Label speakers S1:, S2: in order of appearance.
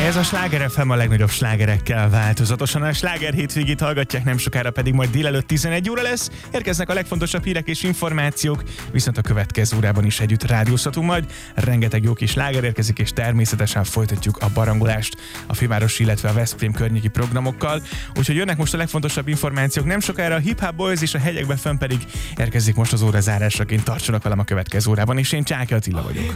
S1: Ez a Sláger FM a legnagyobb slágerekkel változatosan. A Sláger hétvégét hallgatják, nem sokára pedig majd délelőtt 11 óra lesz. Érkeznek a legfontosabb hírek és információk, viszont a következő órában is együtt rádiózhatunk majd. Rengeteg jó kis sláger érkezik, és természetesen folytatjuk a barangolást a fővárosi, illetve a Veszprém környéki programokkal. Úgyhogy jönnek most a legfontosabb információk. Nem sokára a Hip Hop Boys és a hegyekbe fönn pedig érkezik most az óra zárásaként. Tartsanak velem a következő órában, és én Csáki Attila vagyok.